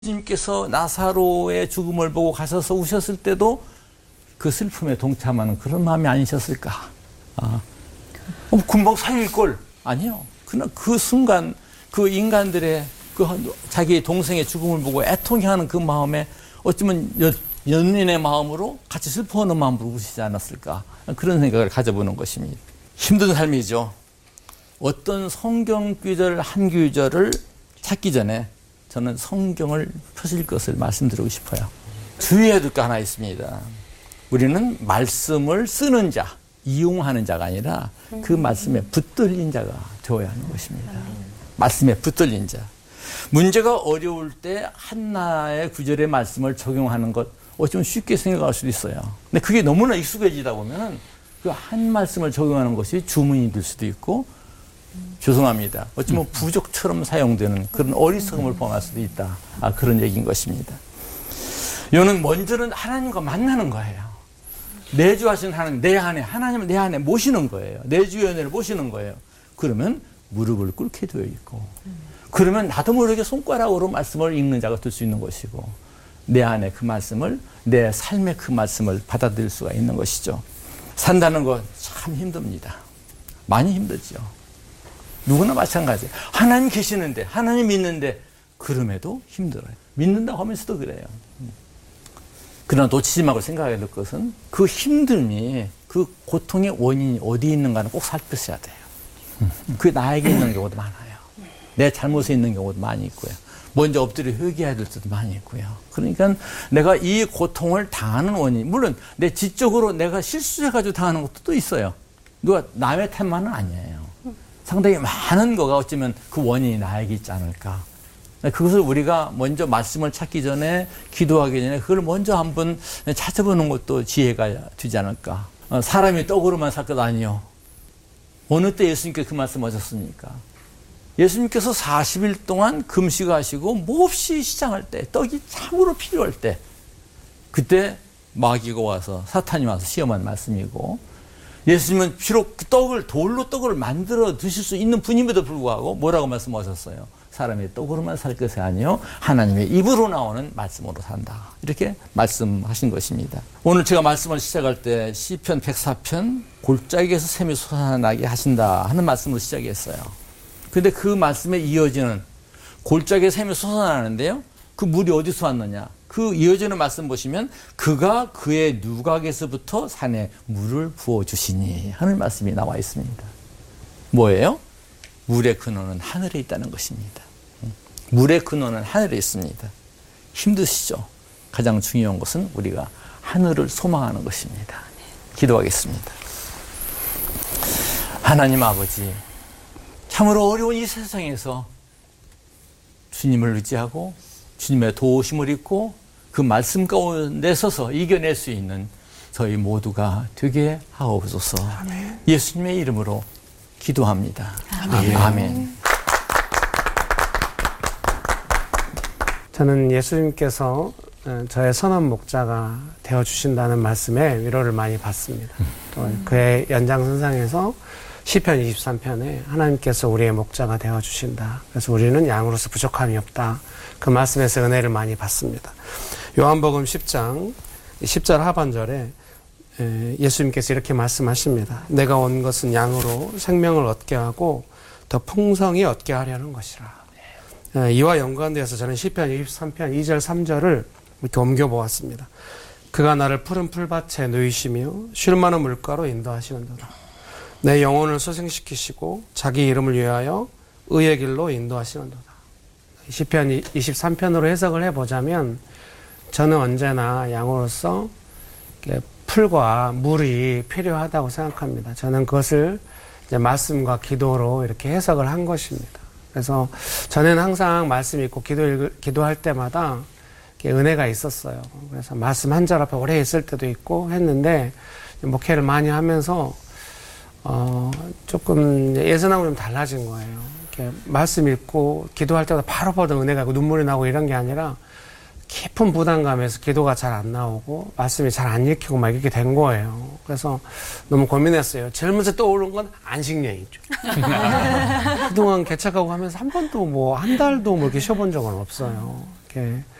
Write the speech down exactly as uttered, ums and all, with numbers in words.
예수님께서 나사로의 죽음을 보고 가셔서 우셨을 때도 그 슬픔에 동참하는 그런 마음이 아니셨을까? 아, 어, 금방 살릴 걸 아니요. 그러나 그 순간 그 인간들의 그 자기 동생의 죽음을 보고 애통해하는 그 마음에 어쩌면 연, 연인의 마음으로 같이 슬퍼하는 마음으로 우시지 않았을까? 그런 생각을 가져보는 것입니다. 힘든 삶이죠. 어떤 성경 구절 한 구절을 찾기 전에 저는 성경을 펴실 것을 말씀드리고 싶어요. 주의해야 될 게 하나 있습니다. 우리는 말씀을 쓰는 자, 이용하는 자가 아니라 그 말씀에 붙들린 자가 되어야 하는 것입니다. 말씀에 붙들린 자. 문제가 어려울 때 하나의 구절의 말씀을 적용하는 것 어쩌면 쉽게 생각할 수도 있어요. 근데 그게 너무나 익숙해지다 보면 그 한 말씀을 적용하는 것이 주문이 될 수도 있고 죄송합니다. 어쩌면 부족처럼 사용되는 그런 어리석음을 범할 수도 있다. 아, 그런 얘기인 것입니다. 이거는 먼저는 하나님과 만나는 거예요. 내주하신 하나님, 내 안에, 하나님을 내 안에 모시는 거예요. 내주의 은혜를 모시는 거예요. 그러면 무릎을 꿇게 되어 있고, 그러면 나도 모르게 손가락으로 말씀을 읽는 자가 될 수 있는 것이고, 내 안에 그 말씀을, 내 삶의 그 말씀을 받아들일 수가 있는 것이죠. 산다는 건 참 힘듭니다. 많이 힘들죠. 누구나 마찬가지예요. 하나님 계시는데, 하나님 믿는데, 그럼에도 힘들어요. 믿는다고 하면서도 그래요. 그러나 놓치지 말고 생각해야 될 것은 그 힘듦이, 그 고통의 원인이 어디에 있는가는 꼭 살펴야 돼요. 그게 나에게 있는 경우도 많아요. 내 잘못에 있는 경우도 많이 있고요. 먼저 엎드려 회개해야 될 때도 많이 있고요. 그러니까 내가 이 고통을 당하는 원인, 물론 내 지적으로 내가 실수해가지고 당하는 것도 또 있어요. 누가 남의 탓만은 아니에요. 상당히 많은 거가 어쩌면 그 원인이 나에게 있지 않을까. 그것을 우리가 먼저 말씀을 찾기 전에, 기도하기 전에 그걸 먼저 한번 찾아보는 것도 지혜가 되지 않을까. 사람이 떡으로만 살 것 아니요. 어느 때 예수님께서 그 말씀 하셨습니까? 예수님께서 사십 일 동안 금식하시고 몹시 시장할 때, 떡이 참으로 필요할 때, 그때 마귀가 와서, 사탄이 와서 시험한 말씀이고, 예수님은 비록 그 떡을, 돌로 떡을 만들어 드실 수 있는 분임에도 불구하고 뭐라고 말씀하셨어요? 사람의 떡으로만 살 것이 아니요 하나님의 입으로 나오는 말씀으로 산다. 이렇게 말씀하신 것입니다. 오늘 제가 말씀을 시작할 때 시편 백사 편 골짜기에서 샘이 솟아나게 하신다 하는 말씀으로 시작했어요. 그런데 그 말씀에 이어지는 골짜기에 샘이 솟아나는데요. 그 물이 어디서 왔느냐? 그 이어지는 말씀 보시면 그가 그의 누각에서부터 산에 물을 부어주시니 하는 말씀이 나와 있습니다. 뭐예요? 물의 근원은 하늘에 있다는 것입니다. 물의 근원은 하늘에 있습니다. 힘드시죠? 가장 중요한 것은 우리가 하늘을 소망하는 것입니다. 기도하겠습니다. 하나님 아버지, 참으로 어려운 이 세상에서 주님을 의지하고 주님의 도우심을 입고 그 말씀 가운데 서서 이겨낼 수 있는 저희 모두가 되게 하옵소서. 아멘. 예수님의 이름으로 기도합니다. 아멘. 아멘. 저는 예수님께서 저의 선한 목자가 되어주신다는 말씀에 위로를 많이 받습니다. 또 그의 연장선상에서 시편 이십삼 편에 하나님께서 우리의 목자가 되어주신다. 그래서 우리는 양으로서 부족함이 없다. 그 말씀에서 은혜를 많이 받습니다. 요한복음 십 장 십 절 하반절에 예수님께서 이렇게 말씀하십니다. 내가 온 것은 양으로 생명을 얻게 하고 더 풍성히 얻게 하려는 것이라. 이와 연관되어서 저는 시편 이십삼 편 이 절 삼 절을 이렇게 옮겨보았습니다. 그가 나를 푸른 풀밭에 누이시며 쉴 만한 물가로 인도하시는도다. 내 영혼을 소생시키시고 자기 이름을 위하여 의의 길로 인도하시는도다. 시편 이십삼 편으로 해석을 해보자면 저는 언제나 양으로서 풀과 물이 필요하다고 생각합니다. 저는 그것을 이제 말씀과 기도로 이렇게 해석을 한 것입니다. 그래서 저는 항상 말씀 읽고 기도, 기도할 때마다 은혜가 있었어요. 그래서 말씀 한 절 앞에 오래 있을 때도 있고 했는데 목회를 많이 하면서 어, 조금 예전하고 좀 달라진 거예요. 이렇게 말씀 읽고 기도할 때마다 바로 보던 은혜가 있고 눈물이 나고 이런 게 아니라 깊은 부담감에서 기도가 잘 안 나오고 말씀이 잘 안 읽히고 막 이렇게 된 거예요. 그래서 너무 고민했어요. 제일 먼저 떠오른 건 안식년이죠. 그동안 개척하고 하면서 한 번도 뭐 한 달도 뭐 이렇게 쉬어본 적은 없어요. 이렇게